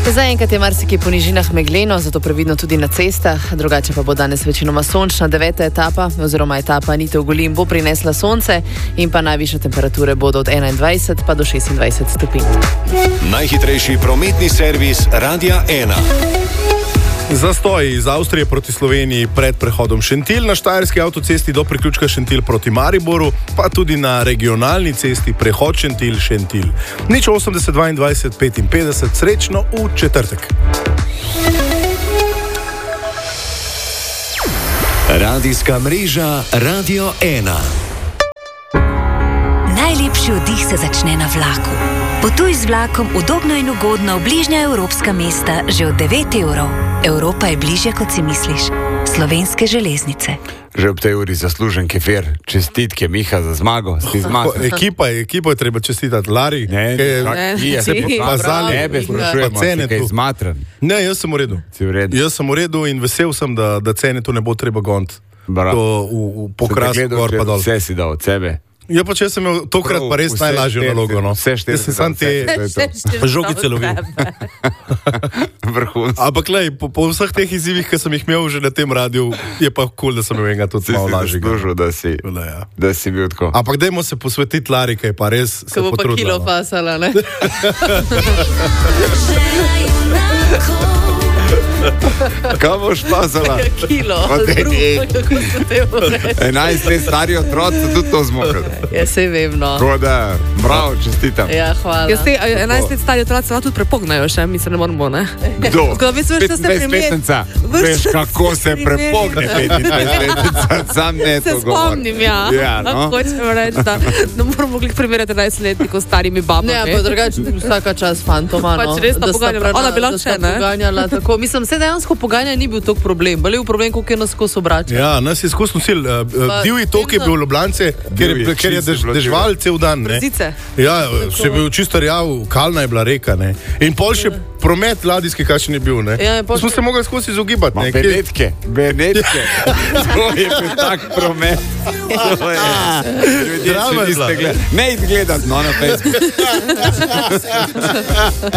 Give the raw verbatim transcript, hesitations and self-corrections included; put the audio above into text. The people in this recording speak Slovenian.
Zaenkrat je marsikje po nižinah megleno, zato previdno tudi na cestah, drugače pa bo danes večinoma sončna. Deveta etapa oziroma etapa Nitev Golin bo prinesla sonce in pa najvišje temperature bodo od enaindvajset pa do šestindvajset stopinj. Najhitrejši prometni servis Radia ena. Zastoj iz Avstrije proti Sloveniji pred prehodom Šentilj, na štajerski avtocesti do priključka Šentilj proti Mariboru, pa tudi na regionalni cesti prehod Šentilj-Šentilj. Nič osemdeset dvaindvajset petinpetdeset, srečno v četrtek. Radijska mreža Radio ena. Najlepši oddih se začne na vlaku. Potuj z vlakom udobno in ugodno v bližnja evropska mesta že od devet evrov. Evropa je bližje, kot si misliš. Slovenske železnice. Že ob tej uri zaslužen kefir. Čestitke, Miha, za zmago. Si zmagal. Ekipa je, ekipa je treba čestitati. Lari, ne, ki je se pokazali. Tebe sprašujemo, si kaj zmatran. Ne, jaz sem v redu. Si v redu. Jaz sem v redu in vesel sem, da, da cene tu ne bo treba goniti. To v, v pokrasku gor pa dol. Vse si dal od sebe. Ja, pa če sem imel tokrat pa res najlažjo nalogo, no. Vse štiri. Jaz sem sam te žogice lovil. Vrhunsko. Ampak lej, po, po vseh teh izzivih, ki sem jih imel že na tem radiju, je pa cool, da sem imel enega tudi malo lažjega. Si si zaslužil, da si, ja. da si bil tako. Ampak dajmo se posvetiti Lari, kaj pa res se potrudila. Ko bo pa kilo fasala, ne? Kaj boš pasala? Kilo, bruh, kako so te ure. enajst let stari otroci so tudi to zmogli. Ja, sej vem, no. Tako da, bravo, čestitam. Ja, hvala. Jaz te enajst let stari otroci se tudi prepognajo še, mi se ne moramo, ne? Kdo? Ko veš, što ste petindvajsetletnica. Veš, kako se prepogne petindvajsetletnica. Sam ne to se spomnim, ja. Ja, no. Hočem reči, da ne moramo glih primerjati enajstletnikov s starimi babami. Ne, pa drugače vsaka čas fantoma, no. Pač res sta poganjala. Ona bila še, ne? Poganjala, tako. Mislim, se dejansko pogajanja ni bil tok problem. Bili v problem, koliko je nas skozi obračal. Ja, nas je skozi nosil. Uh, divji tok je bil v Ljubljance, ker, ker je dež, dežval cel dan, ne? Brzice. Ja, še bil čisto rjav, kalna je bila reka, ne? In pol še promet ladijski, kakšen je bil, ne? Ja, smo se mogli skozi izogibati, ne? Benetke, Benetke. To je bil tak promet. To je. Ljudje še niste gledali. Ne id gledati, no, na Facebook.